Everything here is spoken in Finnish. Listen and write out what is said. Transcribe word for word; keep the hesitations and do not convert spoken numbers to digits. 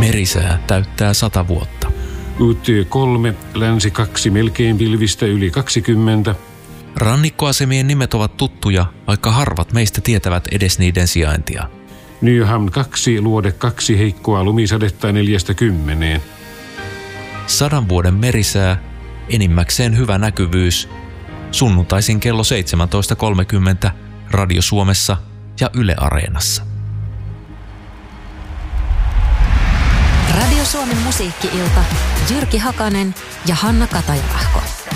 Merisää täyttää sata vuotta. U T kolme, länsi kaksi, melkein pilvistä yli kaksikymmentä. Rannikkoasemien nimet ovat tuttuja, vaikka harvat meistä tietävät edes niiden sijaintia. Nyhamn kaksi, luode kaksi, heikkoa lumisadetta neljästä kymmeneen. Sadan vuoden merisää, enimmäkseen hyvä näkyvyys. Sunnuntaisin kello seitsemäntoista kolmekymmentä Radio Suomessa ja Yle Areenassa. Radio Suomen musiikki-ilta. Jyrki Hakanen ja Hanna Katajahko.